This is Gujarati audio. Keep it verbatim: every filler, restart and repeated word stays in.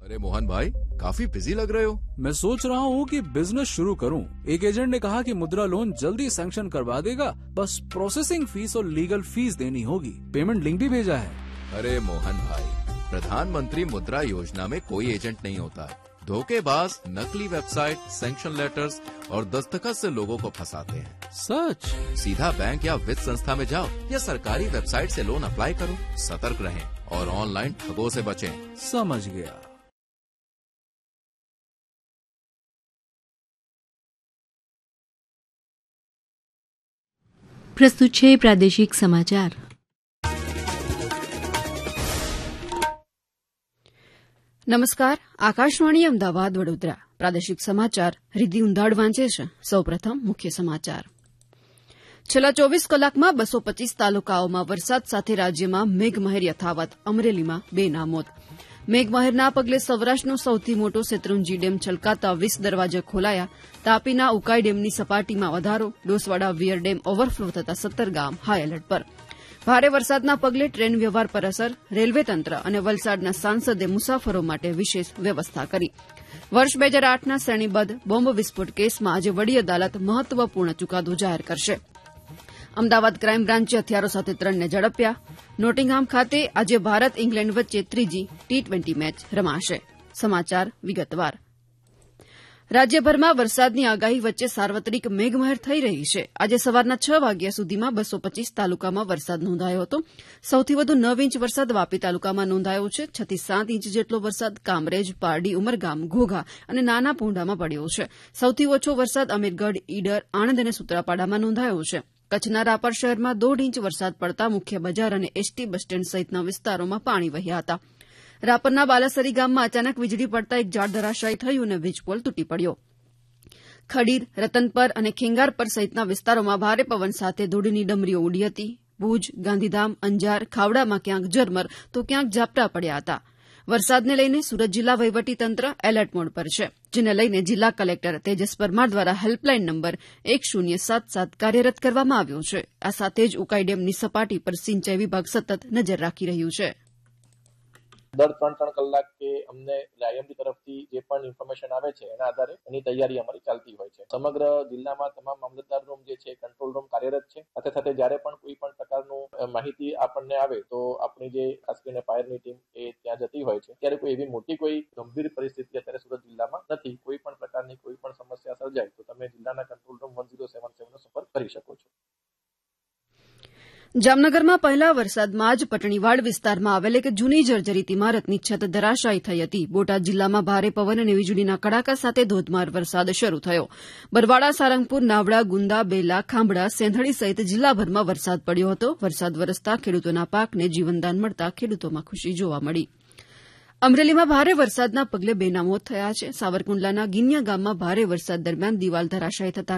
अरे मोहन भाई, काफी बिजी लग रहे हो। मैं सोच रहा हूँ कि बिजनेस शुरू करूँ। एक एजेंट ने कहा कि मुद्रा लोन जल्दी सैंक्शन करवा देगा, बस प्रोसेसिंग फीस और लीगल फीस देनी होगी। पेमेंट लिंक भी भेजा है। अरे मोहन भाई, प्रधानमंत्री मुद्रा योजना में कोई एजेंट नहीं होता है। धोखेबाज नकली वेबसाइट, सैंक्शन लेटर्स और दस्तखत से लोगों को फंसाते हैं। सच? सीधा बैंक या वित्त संस्था में जाओ या सरकारी वेबसाइट से लोन अप्लाई करो। सतर्क रहें और ऑनलाइन ठगों से बचें। समझ गया। પ્રસ્તુત છે પ્રાદેશિક સમાચાર. નમસ્કાર, આકાશવાણી અમદાવાદ વડોદરા. પ્રાદેશિક સમાચાર રિદ્ધિ ઉંધાડ વાંચે છે. સૌપ્રથમ મુખ્ય સમાચાર. છેલ્લા ચોવીસ કલાકમાં બસો પચીસ તાલુકાઓમાં વરસાદ સાથે રાજ્યમાં મેઘમહેર યથાવત. અમરેલીમાં બે ના મોત. મેઘમહેરના પગલે સૌરાષ્ટ્રનો સૌથી મોટો શેત્રુંજી ડેમ છલકાતા વીસ દરવાજા ખોલાયા. તાપીના ઉકાઈ ડેમની સપાટીમાં વધારો. ડોસવાડા વિયર ડેમ ઓવરફ્લો થતા સત્તર ગામ હાઈ એલર્ટ પર. ભારે વરસાદના પગલે ટ્રેન વ્યવહાર પર અસર. રેલવે તંત્ર અને વલસાડના સાંસદે મુસાફરો માટે વિશેષ વ્યવસ્થા કરી. વર્ષ બે હજાર આઠના શ્રેણીબદ્ધ બોમ્બ વિસ્ફોટ કેસમાં આજે વડી અદાલત મહત્વપૂર્ણ ચુકાદો જાહેર કરશે. અમદાવાદ ક્રાઇમ બ્રાન્ચે હથિયારો સાથે ત્રણને ઝડપ્યા. નોટિંગહામ ખાતે આજે ભારત ઇંગ્લેન્ડ વચ્ચે ત્રીજી ટી ટ્વેન્ટી મેચ રમાશે. સમાચાર વિગતવાર. રાજ્યભરમાં વરસાદની આગાહી વચ્ચે સાર્વત્રિક મેઘમહેર થઈ રહી છે. આજે સવારના છ વાગ્યા સુધીમાં બસો પચીસ તાલુકામાં વરસાદ નોંધાયો હતો. સૌથી વધુ નવ ઇંચ વરસાદ વાપી તાલુકામાં નોંધાયો છે. છ થી સાત ઇંચ જેટલો વરસાદ કામરેજ, પારડી, ઉમરગામ, ઘોઘા અને નાના પોંઢામાં પડ્યો છે. સૌથી ઓછો વરસાદ અમીરગઢ, ઈડર, આણંદ અને સૂત્રાપાડામાં નોંધાયો છે. કચ્છના રાપર શહેરમાં દોઢ ઇંચ વરસાદ પડતા મુખ્ય બજાર અને એસટી બસ સ્ટેન્ડ સહિતના વિસ્તારોમાં પાણી વહ્યા હતા. રાપરના બાલાસરી ગામમાં અચાનક વીજળી પડતા એક ઝાડ ધરાશાયી થયું અને વીજપોલ તૂટી પડ્યો. ખડીર, રતનપર અને ખેંગારપર સહિતના વિસ્તારોમાં ભારે પવન સાથે ધૂળની ડમરીઓ ઉડી હતી. ભુજ, ગાંધીધામ, અંજાર, ખાવડામાં ક્યાંક ઝરમર તો ક્યાંક ઝાપટા પડ્યા હતા. વરસાદને લઈને સુરત જિલ્લા વહીવટીતંત્ર એલર્ટ મોડ પર છે, જેને લઈને જિલ્લા કલેક્ટર તેજસ પરમાર દ્વારા હેલ્પલાઇન નંબર એક શૂન્ય સાત સાત કાર્યરત કરવામાં આવ્યો છે. આ સાથે જ ઉકાઈ ડેમની સપાટી પર સિંચાઈ વિભાગ સતત નજર રાખી રહ્યું છે. દર ત્રણ ત્રણ કલાક કે અમને આઈએમડી તરફથી જે પણ ઇન્ફોર્મેશન આવે છે એના આધારે એની તૈયારી અમારી ચાલતી હોય છે. સમગ્ર જિલ્લામાં તમામ મામલતદાર રૂમ જે છે, કંટ્રોલ રૂમ કાર્યરત છે. સાથે સાથે જ્યારે પણ કોઈ પણ પ્રકારનું માહિતી આપણને આવે તો આપણી જે ખાસ કરીને ફાયરની ટીમ એ ત્યાં જતી હોય છે. ત્યારે કોઈ એવી મોટી કોઈ ગંભીર પરિસ્થિતિ અત્યારે સુરત જિલ્લામાં નથી. કોઈ પણ પ્રકારની કોઈ પણ સમસ્યા સર્જાય તો તમે જિલ્લાના control room one zero seven સેવનનો સંપર્ક કરી શકો છો. જામનગરમાં પહેલા વરસાદમાં જ પટણીવાડ વિસ્તારમાં આવેલ એક જૂની જર્જરિત ઇમારતની છત ધરાશાયી થઈ હતી. બોટાદ જિલ્લામાં ભારે પવન અને વીજળીના કડાકા સાથે ધોધમાર વરસાદ શરૂ થયો. બરવાડા, સારંગપુર, નાવડા, ગુંદા, બેલા, ખાંભડા, સેંધળી સહિત જિલ્લાભરમાં વરસાદ પડ્યો હતો. વરસાદ વરસતા ખેડૂતોના પાકને જીવનદાન મળતા ખેડૂતોમાં ખુશી જોવા મળી. અમરેલીમાં ભારે વરસાદના પગલે બેના મોત થયા છે. સાવરકુંડલાના ગિન્યા ગામમાં ભારે વરસાદ દરમિયાન દિવાલ ધરાશાયી થતા